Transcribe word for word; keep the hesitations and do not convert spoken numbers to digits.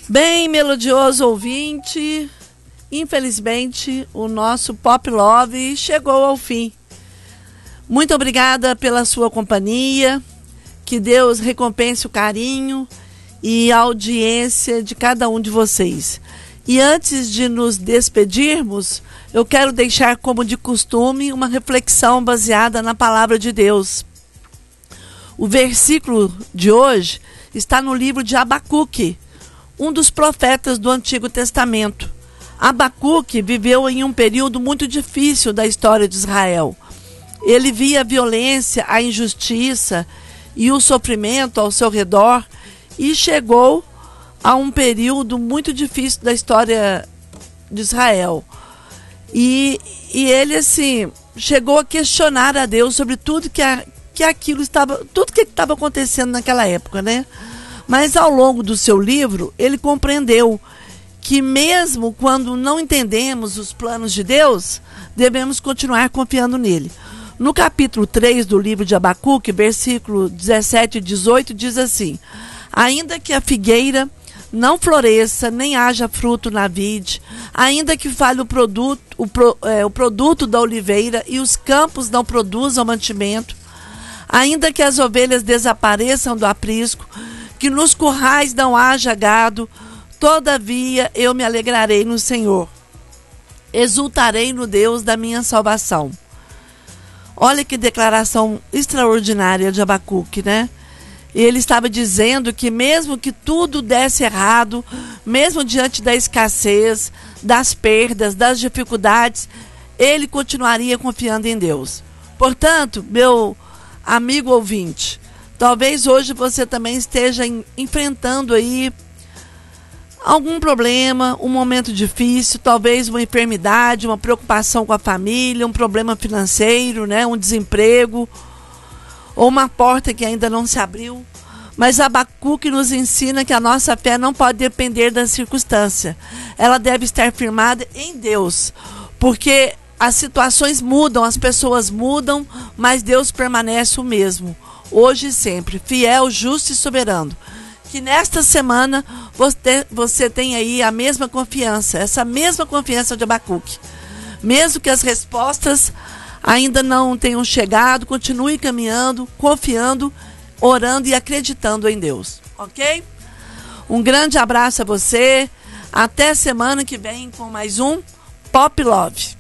Bem, melodioso ouvinte, infelizmente o nosso Pop Love chegou ao fim. Muito obrigada pela sua companhia, que Deus recompense o carinho e a audiência de cada um de vocês. E antes de nos despedirmos, eu quero deixar como de costume uma reflexão baseada na palavra de Deus. O versículo de hoje está no livro de Abacuque, um dos profetas do Antigo Testamento. Abacuque viveu em um período muito difícil da história de Israel. Ele via a violência, a injustiça e o sofrimento ao seu redor e chegou a um período muito difícil da história de Israel. E, e ele assim chegou a questionar a Deus sobre tudo que, a, que aquilo estava, tudo que estava acontecendo naquela época, né? Mas ao longo do seu livro, ele compreendeu que mesmo quando não entendemos os planos de Deus, devemos continuar confiando nele. No capítulo três do livro de Abacuque, versículo dezessete e dezoito, diz assim: ainda que a figueira não floresça, nem haja fruto na vide, ainda que falhe o produto, o, pro, é, o produto da oliveira e os campos não produzam mantimento, ainda que as ovelhas desapareçam do aprisco, que nos currais não haja gado, todavia eu me alegrarei no Senhor, exultarei no Deus da minha salvação. Olha que declaração extraordinária de Abacuque, né? Ele estava dizendo que mesmo que tudo desse errado, mesmo diante da escassez, das perdas, das dificuldades, ele continuaria confiando em Deus. Portanto, meu amigo ouvinte, talvez hoje você também esteja em, enfrentando aí algum problema, um momento difícil, talvez uma enfermidade, uma preocupação com a família, um problema financeiro, né, um desemprego, ou uma porta que ainda não se abriu. Mas Abacuque nos ensina que a nossa fé não pode depender da circunstância. Ela deve estar firmada em Deus, porque as situações mudam, as pessoas mudam, mas Deus permanece o mesmo, hoje e sempre, fiel, justo e soberano. Que nesta semana você, você tenha aí a mesma confiança, essa mesma confiança de Abacuque. Mesmo que as respostas ainda não tenham chegado, continue caminhando, confiando, orando e acreditando em Deus, ok? Um grande abraço a você, até semana que vem com mais um Pop Love.